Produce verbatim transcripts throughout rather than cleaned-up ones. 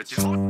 个技术。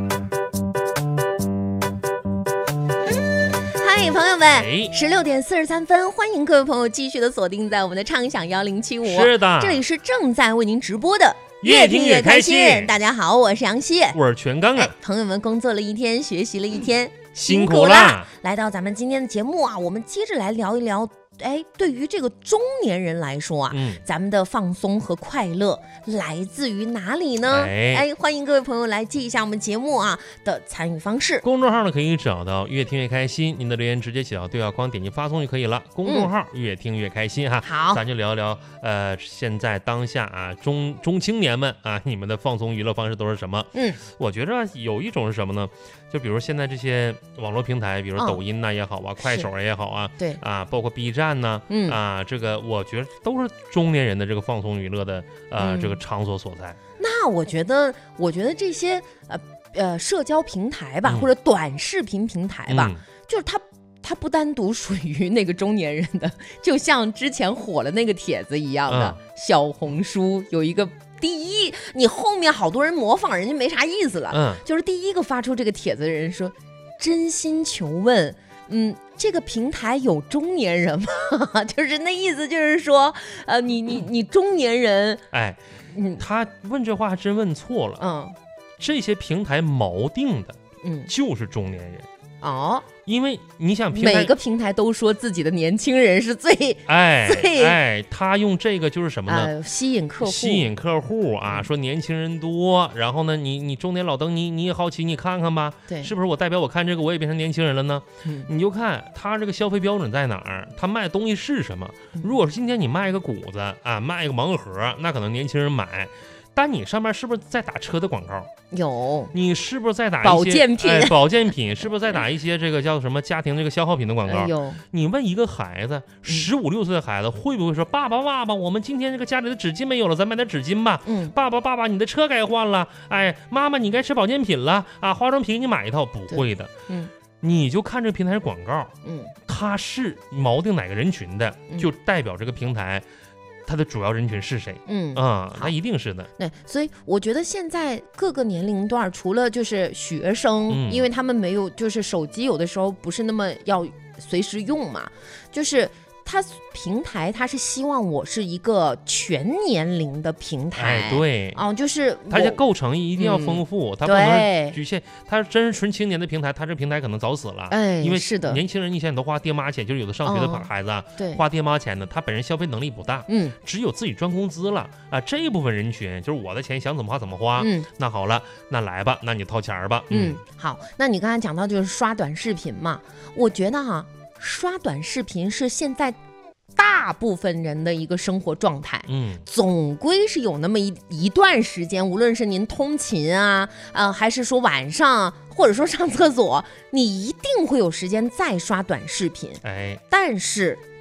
嗨，朋友们，十六点四十三分，欢迎各位朋友继续的锁定在我们的畅享幺零七五。 是的， 这里是正在为您直播的。 越听越开心。 大家好，我是杨希， 我是全刚啊、哎。 朋友们，工作了一天，学习了一天， 辛苦啦！ 来到咱们今天的节目啊，我们接着来聊一聊。哎，对于这个中年人来说啊、嗯，咱们的放松和快乐来自于哪里呢？哎, 哎，欢迎各位朋友来记一下我们节目啊的参与方式。 公众号呢可以找到越听越开心，您的留言直接写到对话框，点击发送就可以了。公众号、嗯、越听越开心哈。 好， 咱就聊聊呃，现在当下啊中中青年们啊，你们的放松娱乐方式都是什么？ 嗯， 我觉着有一种是什么呢？就比如现在这些网络平台，比如抖音呐、啊、也好啊、哦，快手也好啊， 对啊， 包括 B 站呐、啊， 嗯啊，这个我觉得都是中年人的这个放松娱乐的呃、 嗯、 这个场所所在。 那我觉得，我觉得这些呃呃社交平台吧、嗯，或者短视频平台吧，嗯、就是它它不单独属于那个中年人的，就像之前火了那个帖子一样的，嗯、小红书有一个。第一，你后面好多人模仿，人家没啥意思了。 嗯， 就是第一个发出这个帖子的人说，真心求问，嗯，这个平台有中年人吗？就是那意思，就是说，呃，你你你中年人， 哎，嗯，他问这话还真问错了。 嗯， 这些平台锚定的， 嗯， 就是中年人。 哦， 因为你想平台， 每个平台都说自己的年轻人是最哎最哎，他用这个就是什么呢？ 呃、吸引客户， 吸引客户啊！说年轻人多，然后呢，你你中年老登，你你也好奇，你看看吧， 对， 是不是我代表我看这个，我也变成年轻人了呢？ 嗯、 你就看他这个消费标准在哪儿，他卖的东西是什么？如果是今天你卖一个谷子啊，卖一个盲盒，那可能年轻人买。但你上面是不是在打车的广告？ 有。 你是不是在打一些保健品？ 哎、保健品是不是在打一些这个叫什么家庭这个消耗品的广告？ 哎、有。 你问一个孩子，十五六岁的孩子会不会说：“爸爸，爸爸，我们今天这个家里的纸巾没有了，咱买点纸巾吧。” 嗯。 爸爸，爸爸，你的车该换了。哎，妈妈，你该吃保健品了啊！化妆品给你买一套，不会的。 嗯。 你就看这个平台广告， 嗯， 它是锚定哪个人群的，就代表这个平台。它的主要人群是谁？ 嗯啊、嗯，那一定是的。 对，所以我觉得现在各个年龄段，除了就是学生、嗯，因为他们没有，就是手机有的时候不是那么要随时用嘛，就是它平台它是希望我是一个全年龄的平台， 哎，对， 啊、呃，就是它的构成一定要丰富，嗯、它不能局限。它真是纯青年的平台，它这平台可能早死了， 哎， 因为是的， 年轻人以前都花爹妈钱，就是有的上学的孩子啊， 哦、对， 花爹妈钱的，他本人消费能力不大， 嗯， 只有自己赚工资了啊，这一部分人群就是我的钱想怎么花怎么花， 嗯， 那好了，那来吧，那你掏钱吧， 嗯，嗯好，那你刚才讲到就是刷短视频嘛，我觉得哈、啊，刷短视频是现在。大部分人的一个生活状态， 嗯， 总归是有那么一一段时间，无论是您通勤啊，呃，还是说晚上，或者说上厕所，你一定会有时间再刷短视频， 哎， 但是